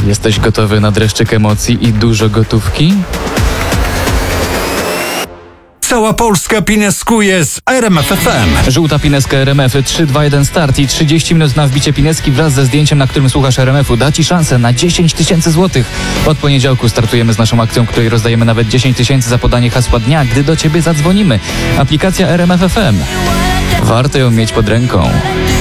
Jesteś gotowy na dreszczyk emocji i dużo gotówki? Cała Polska pineskuje z RMF FM. Żółta pineska RMF, 3, 2, 1 start i 30 minut na wbicie pineski wraz ze zdjęciem, na którym słuchasz RMF-u. Da Ci szansę na 10 000 złotych. Od poniedziałku startujemy z naszą akcją, w której rozdajemy nawet 10 000 za podanie hasła dnia, gdy do Ciebie zadzwonimy. Aplikacja RMF FM. Warto ją mieć pod ręką.